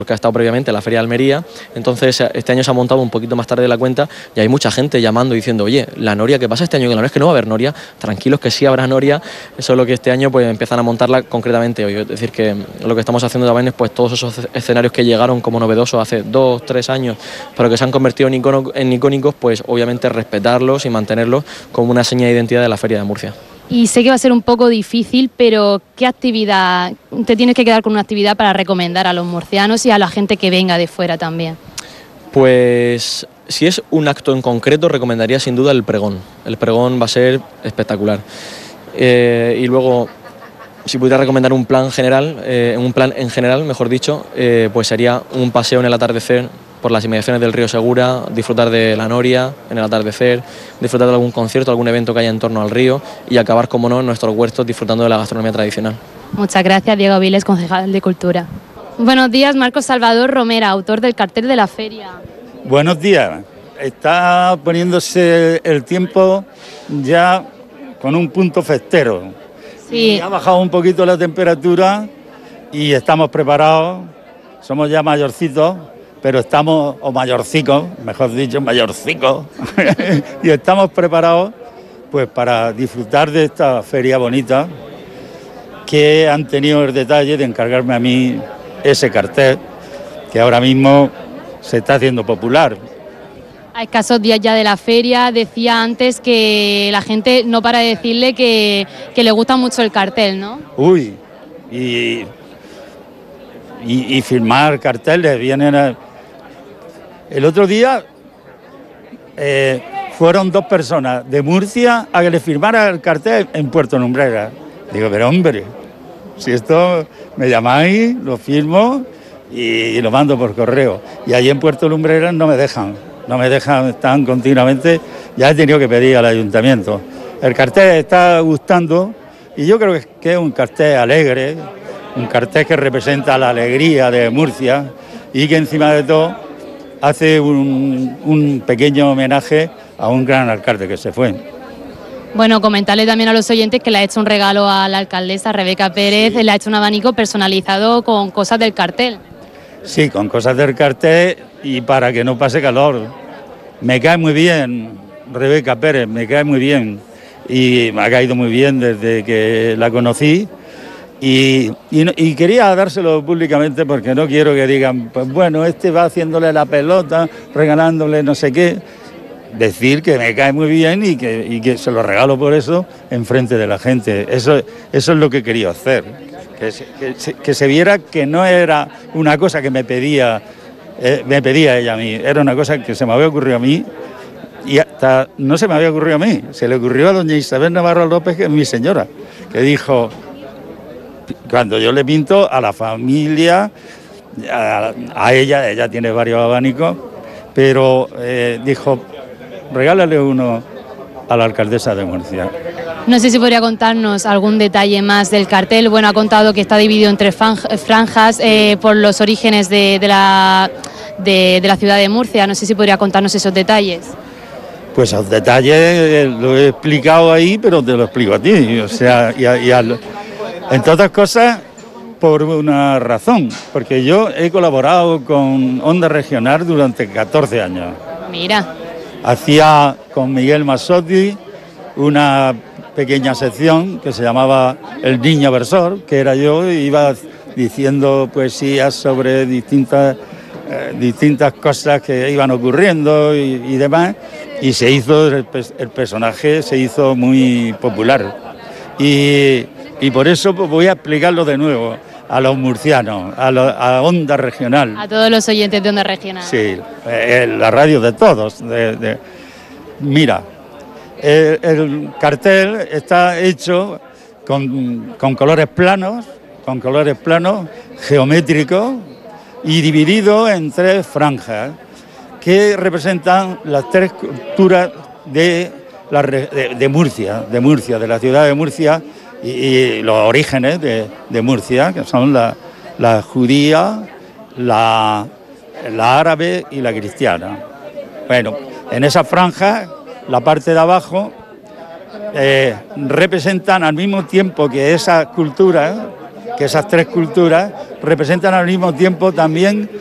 porque ha estado previamente en la Feria de Almería. Entonces este año se ha montado un poquito más tarde de la cuenta y hay mucha gente llamando diciendo, oye, la noria, ¿qué pasa este año? Que la noria es que no va a haber noria. Tranquilos que sí habrá noria, solo que este año pues empiezan a montarla concretamente hoy. Es decir, que lo que estamos haciendo también es pues todos esos escenarios que llegaron como novedosos hace 2, 3 años, pero que se han convertido en icónicos, pues obviamente respetarlos y mantenerlos como una seña de identidad de la Feria de Murcia. Y sé que va a ser un poco difícil, pero ¿qué actividad? Te tienes que quedar con una actividad para recomendar a los murcianos y a la gente que venga de fuera también. Pues si es un acto en concreto, recomendaría sin duda el pregón. El pregón va a ser espectacular. Y luego, si pudiera recomendar un plan en general, mejor dicho, pues sería un paseo en el atardecer por las inmediaciones del río Segura, disfrutar de la noria en el atardecer, disfrutar de algún concierto, algún evento que haya en torno al río y acabar, como no, en nuestros huertos disfrutando de la gastronomía tradicional. Muchas gracias, Diego Viles, concejal de Cultura. Buenos días, Marcos Salvador Romera, autor del cartel de la feria. Buenos días. Está poniéndose el tiempo ya con un punto festero. Sí. Y ha bajado un poquito la temperatura y estamos preparados. Somos ya mayorcitos, pero estamos, o mayorcicos, mejor dicho, mayorcicos, y estamos preparados pues para disfrutar de esta feria bonita, que han tenido el detalle de encargarme a mí ese cartel, que ahora mismo se está haciendo popular. A escasos días ya de la feria, decía antes que la gente no para de decirle que le gusta mucho el cartel, ¿no? Uy, y firmar carteles, vienen... El otro día fueron 2 personas de Murcia a que le firmara el cartel en Puerto Lumbrera. Digo, pero hombre, si esto me llamáis, lo firmo y lo mando por correo. Y allí en Puerto Lumbrera no me dejan, están continuamente, ya he tenido que pedir al ayuntamiento. El cartel está gustando y yo creo que es un cartel alegre, un cartel que representa la alegría de Murcia y que encima de todo hace un pequeño homenaje a un gran alcalde que se fue. Bueno, comentarle también a los oyentes que le ha hecho un regalo a la alcaldesa Rebeca Pérez, le ha hecho un abanico personalizado con cosas del cartel. Sí, con cosas del cartel y para que no pase calor. Me cae muy bien Rebeca Pérez, me cae muy bien y me ha caído muy bien desde que la conocí. Y quería dárselo públicamente porque no quiero que digan, pues bueno, este va haciéndole la pelota, regalándole no sé qué. Decir que me cae muy bien y que se lo regalo por eso enfrente de la gente. Eso es lo que quería hacer. Que se viera que no era una cosa que me pedía ella a mí, era una cosa que se me había ocurrido a mí y hasta no se me había ocurrido a mí, se le ocurrió a doña Isabel Navarro López, que es mi señora, que dijo... Cuando yo le pinto a la familia, a ella tiene varios abanicos, pero dijo, regálale uno a la alcaldesa de Murcia. No sé si podría contarnos algún detalle más del cartel. Bueno, ha contado que está dividido en 3 franjas por los orígenes de la ciudad de Murcia. No sé si podría contarnos esos detalles. Pues esos detalles lo he explicado ahí, pero te lo explico a ti. O sea, entre otras cosas, por una razón, porque yo he colaborado con Onda Regional durante 14 años. Mira. Hacía con Miguel Massotti una pequeña sección que se llamaba El Niño Versor, que era yo, y iba diciendo poesías sobre distintas cosas que iban ocurriendo y demás, y se hizo, el personaje se hizo muy popular. Y por eso pues, voy a explicarlo de nuevo a los murcianos, a Onda Regional. A todos los oyentes de Onda Regional. Sí, la radio de todos. Mira, el cartel está hecho con colores planos, geométricos y dividido en 3 franjas que representan las 3 culturas de Murcia, de la ciudad de Murcia, y los orígenes de Murcia, que son la judía, la árabe y la cristiana. Bueno, en esa franja, la parte de abajo, representan al mismo tiempo que esas culturas, que esas tres culturas representan al mismo tiempo también